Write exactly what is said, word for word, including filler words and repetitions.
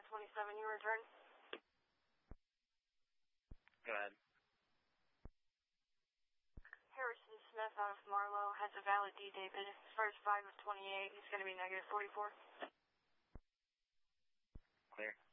twenty-seven, you return. Go ahead. Harrison Smith out of Marlow has a valid D, David. His first five was twenty-eight. He's going to be negative forty-four. Clear.